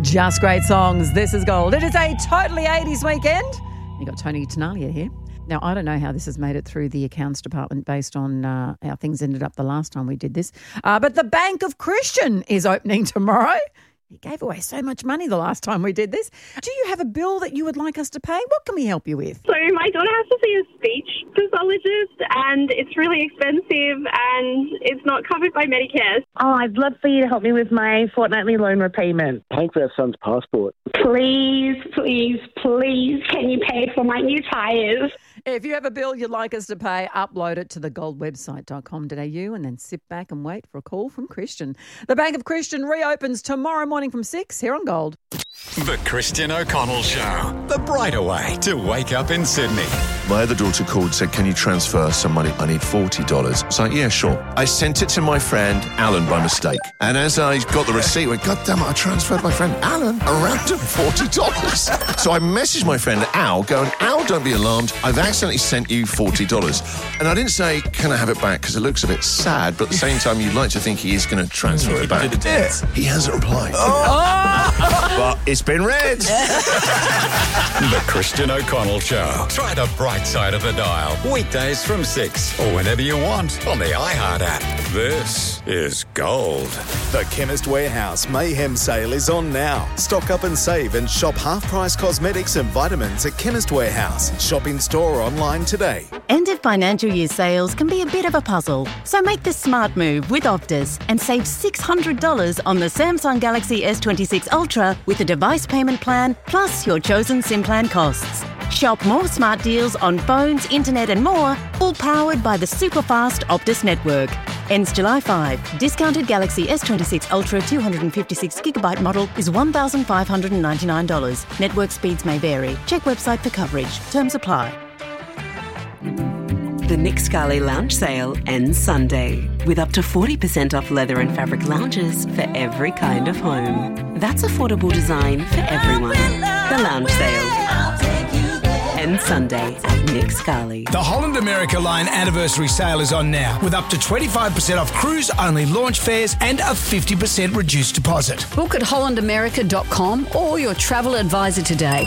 Just great songs. This is gold. It is a totally 80s weekend. You got Tony Tenalia here. Now, I don't know how this has made it through the accounts department based on how things ended up the last time we did this. But the Bank of Christian is opening tomorrow. He gave away so much money the last time we did this. Do you have a bill that you would like us to pay? What can we help you with? So my daughter has to see a speech pathologist and it's really expensive and it's not covered by Medicare. Oh, I'd love for you to help me with my fortnightly loan repayment. Paying for our son's passport. Please, can you pay for my new tyres? If you have a bill you'd like us to pay, upload it to thegoldwebsite.com.au and then sit back and wait for a call from Christian. The Bank of Christian reopens tomorrow morning from 6 here on Gold. The Christian O'Connell Show. The brighter way to wake up in Sydney. My other daughter called, said, can you transfer some money? I need $40. I was like, yeah, sure. I sent it to my friend Alan by mistake. And as I got the receipt, I went, God damn it, I transferred my friend Alan a random $40. So I messaged my friend Al, going, Al, don't be alarmed. I've accidentally sent you $40. And I didn't say, can I have it back? Because it looks a bit sad, but at the same time, you'd like to think he is going to transfer it back. He hasn't replied. But it's been read. The Christian O'Connell Show. Try the bright side of the dial. Weekdays from 6 or whenever you want on the iHeart app. This is Gold. The Chemist Warehouse Mayhem Sale is on now. Stock up and save and shop half-price cosmetics and vitamins at Chemist Warehouse. Shop in store or online today. End of financial year sales can be a bit of a puzzle, so make the smart move with Optus and save $600 on the Samsung Galaxy S26 Ultra with a device payment plan plus your chosen SIM plan costs. Shop more smart deals on phones, internet and more, all powered by the super-fast Optus network. Ends July 5. Discounted Galaxy S26 Ultra 256GB model is $1,599. Network speeds may vary. Check website for coverage. Terms apply. The Nick Scali Lounge Sale ends Sunday with up to 40% off leather and fabric lounges for every kind of home. That's affordable design for everyone. The Lounge Sale ends Sunday at Nick Scali. The Holland America Line anniversary sale is on now with up to 25% off cruise-only launch fares and a 50% reduced deposit. Book at hollandamerica.com or your travel advisor today.